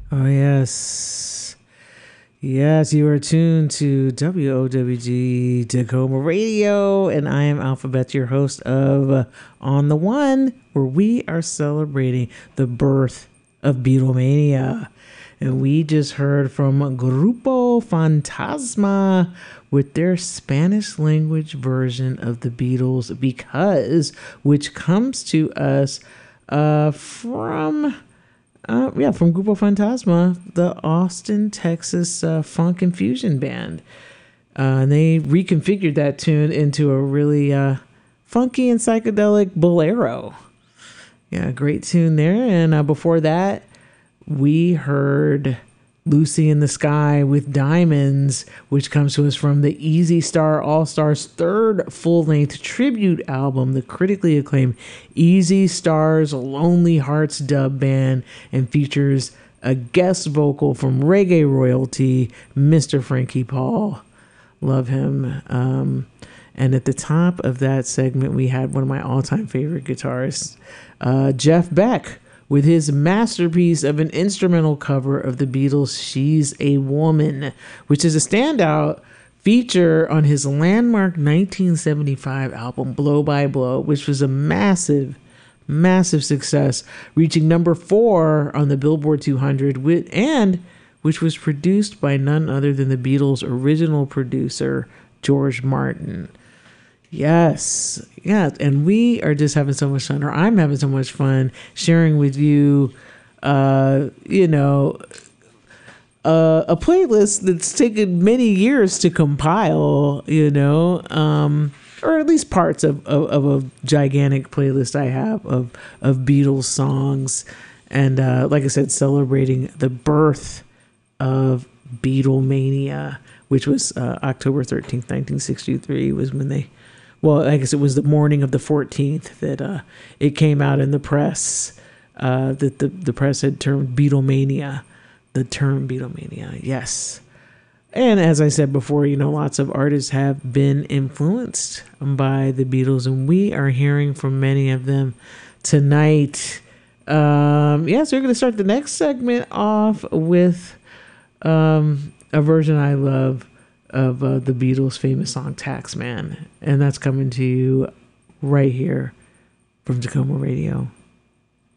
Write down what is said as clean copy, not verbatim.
Oh, yes. Yes, you are tuned to WOWG Tacoma Radio, and I am Alphabet, your host of On the One, where we are celebrating the birth of Beatlemania. And we just heard from Grupo Fantasma with their Spanish language version of the Beatles Because, which comes to us from Grupo Fantasma, the Austin, Texas funk and fusion band. And they reconfigured that tune into a really funky and psychedelic bolero. Yeah, great tune there. And before that, we heard Lucy in the Sky with Diamonds, which comes to us from the Easy Star All Stars third full-length tribute album, the critically acclaimed Easy Stars Lonely Hearts dub band, and features a guest vocal from reggae royalty, Mr. Frankie Paul. Love him. And at the top of that segment, we had one of my all-time favorite guitarists, Jeff Beck, with his masterpiece of an instrumental cover of the Beatles' She's a Woman, which is a standout feature on his landmark 1975 album, Blow by Blow, which was a massive success, reaching number 4 on the Billboard 200, which was produced by none other than the Beatles' original producer, George Martin. Yes. And we are just having so much fun, or I'm having so much fun sharing with you, a playlist that's taken many years to compile, or at least parts of a gigantic playlist I have of Beatles songs. And like I said, celebrating the birth of Beatlemania, which was October 13th, 1963 was when I guess it was the morning of the 14th that it came out in the press that the press had termed Beatlemania, the term Beatlemania, yes. And as I said before, lots of artists have been influenced by the Beatles, and we are hearing from many of them tonight. So we're going to start the next segment off with a version I love of the Beatles' famous song Taxman, and that's coming to you right here from Tacoma Radio.